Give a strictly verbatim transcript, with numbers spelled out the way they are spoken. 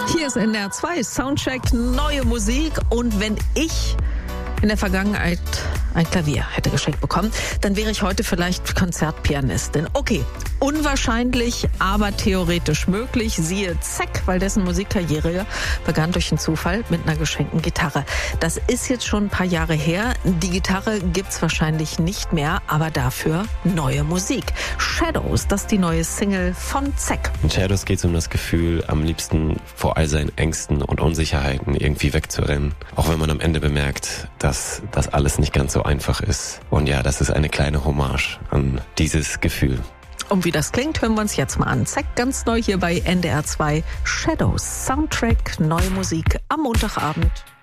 Hier ist N D R zwei Soundcheck, neue Musik. Und wenn ich in der Vergangenheit ein Klavier hätte geschenkt bekommen, dann wäre ich heute vielleicht Konzertpianistin. Okay, unwahrscheinlich, aber theoretisch möglich. Siehe Zack, weil dessen Musikkarriere begann durch einen Zufall mit einer geschenkten Gitarre. Das ist jetzt schon ein paar Jahre her. Die Gitarre gibt's wahrscheinlich nicht mehr, aber dafür neue Musik. Shadows, das ist die neue Single von Zack. In Shadows geht es um das Gefühl, am liebsten vor all seinen Ängsten und Unsicherheiten irgendwie wegzurennen. Auch wenn man am Ende bemerkt, dass das alles nicht ganz so einfach ist. Und ja, das ist eine kleine Hommage an dieses Gefühl. Und wie das klingt, hören wir uns jetzt mal an. Zack, ganz neu hier bei N D R zwei. Shadows, Soundtrack, neue Musik am Montagabend.